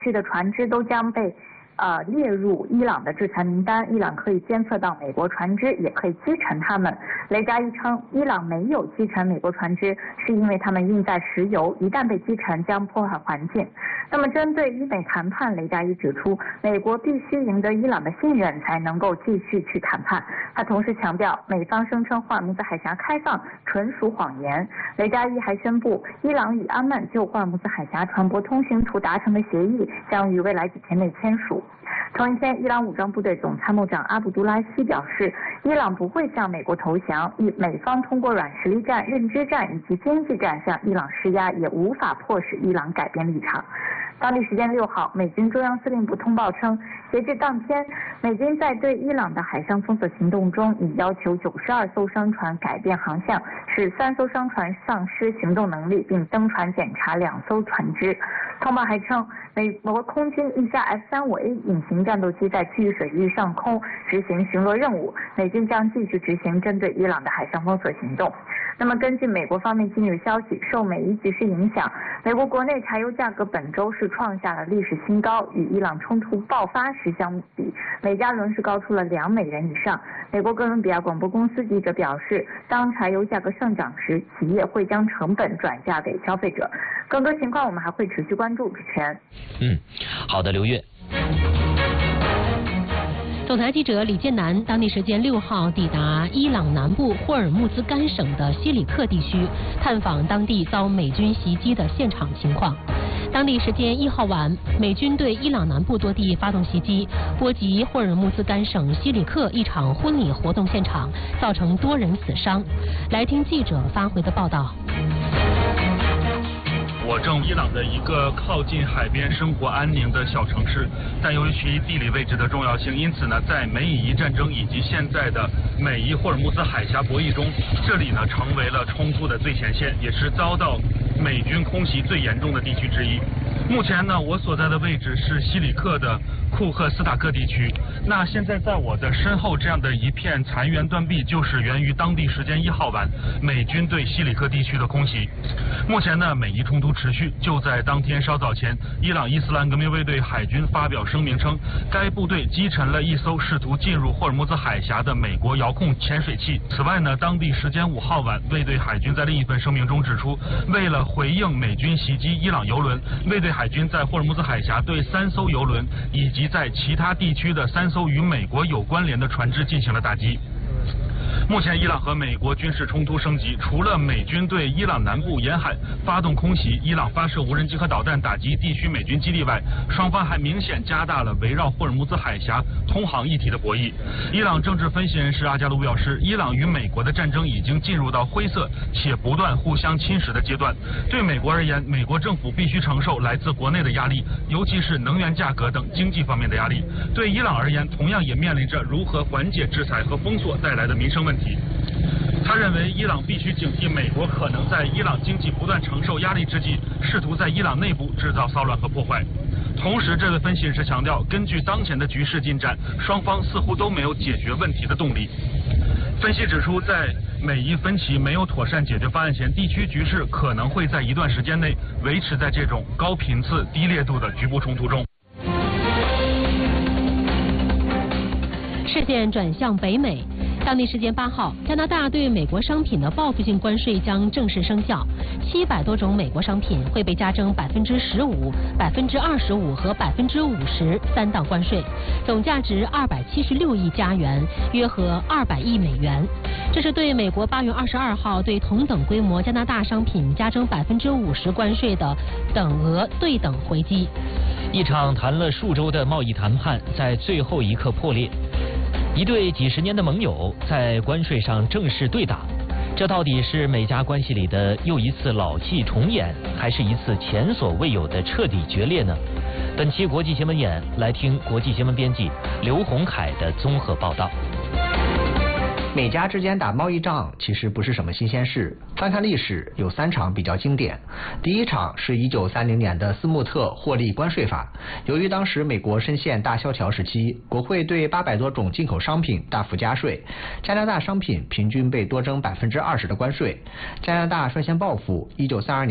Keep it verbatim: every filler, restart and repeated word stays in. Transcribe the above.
区的船只都将被呃列入伊朗的制裁名单，伊朗可以监测到美国船只，也可以击沉它们。雷加伊称，伊朗没有击沉美国船只，是因为它们运载石油，一旦被击沉将破坏环境。那么，针对伊美谈判，雷加伊指出，美国必须赢得伊朗的信任，才能够继续去谈判。他同时强调，美方声称霍尔木兹海峡开放纯属谎言。雷加伊还宣布，伊朗与阿曼就霍尔木兹海峡船舶通行图达成的协议将于未来几天内签署。同一天，伊朗武装部队总参谋长阿卜杜拉希表示，伊朗不会向美国投降，美方通过软实力战、认知战以及经济战向伊朗施压，也无法迫使伊朗改变立场。当地时间六号，美军中央司令部通报称，截至当天，美军在对伊朗的海上封锁行动中，已要求九十二艘商船改变航向，使三艘商船丧失行动能力，并登船检查两艘船只。通报还称，美国空军一架 F 三十五 A 隐形战斗机在区域水域上空执行巡逻任务，美军将继续执行针对伊朗的海上封锁行动。那么，根据美国方面近日消息，受美伊局势影响，美国国内柴油价格本周是创下了历史新高，与伊朗冲突爆发时相比，每加仑是高出了两美元以上。美国哥伦比亚广播公司记者表示，当柴油价格上涨时，企业会将成本转嫁给消费者。更多情况我们还会持续关注。主持人， 嗯，好的，刘月。 总台记者李建南当地时间六号抵达伊朗南部霍尔木兹干省的西里克地区，探访当地遭美军袭击的现场情况。当地时间一号晚，美军对伊朗南部多地发动袭击，波及霍尔木兹干省西里克一场婚礼活动现场，造成多人死伤。来听记者发回的报道。 我正伊朗的一个靠近海边、生活安宁的小城市，但由于其地理位置的重要性，因此呢，在美以伊战争以及现在的美伊霍尔木兹海峡博弈中，这里呢成为了冲突的最前线，也是遭到美军空袭最严重的地区之一。目前呢，我所在的位置是西里克的库赫斯塔克地区。那现在在我的身后这样的一片残垣断壁，就是源于当地时间一号晚美军对西里克地区的空袭。目前呢，美伊冲突持续。就在当天稍早前，伊朗伊斯兰革命卫队海军发表声明称，该部队击沉了一艘试图进入霍尔木兹海峡的美国遥控潜水器。此外呢，当地时间五号晚，卫队海军在另一份声明中指出，为了回应美军袭击伊朗油轮，卫队海军在霍尔木兹海峡对三艘油轮以及在其他地区的三艘与美国有关联的船只进行了打击。目前，伊朗和美国军事冲突升级，除了美军对伊朗南部沿海发动空袭，伊朗发射无人机和导弹打击地区美军基地外，双方还明显加大了围绕霍尔木兹海峡通航议题的博弈。伊朗政治分析人士阿加卢表示，伊朗与美国的战争已经进入到灰色且不断互相侵蚀的阶段。对美国而言，美国政府必须承受来自国内的压力，尤其是能源价格等经济方面的压力。对伊朗而言，同样也面临着如何缓解制裁和封锁带来的民生问题。他认为，伊朗必须警惕美国可能在伊朗经济不断承受压力之际，试图在伊朗内部制造骚乱和破坏。同时，这位分析人士强调，根据当前的局势进展，双方似乎都没有解决问题的动力。分析指出，在美伊分歧没有妥善解决方案前，地区局势可能会在一段时间内维持在这种高频次、低烈度的局部冲突中。 视线转向北美。当地时间八号，加拿大对美国商品的报复性关税将正式生效，七百多种美国商品会被加征百分之十五、百分之二十五和百分之五十三档关税，总价值二百七十六亿加元，约合二百亿美元。这是对美国八月二十二号对同等规模加拿大商品加征百分之五十关税的等额对等回击。 一场谈了数周的贸易谈判在最后一刻破裂。一对几十年的盟友在关税上正式对打，这到底是美加关系里的又一次老戏重演，还是一次前所未有的彻底决裂呢？本期国际新闻眼来听国际新闻编辑刘洪凯的综合报道。 美加之间打贸易仗其实不是什么新鲜事，翻看历史有三场比较经典。第一场是一九三零年的斯穆特获利关税法，由于当时美国深陷大萧条时期，国会对八百多种进口商品大幅加税，加拿大商品平均被多征百分之二十的关税，加拿大率先报复。一九三二年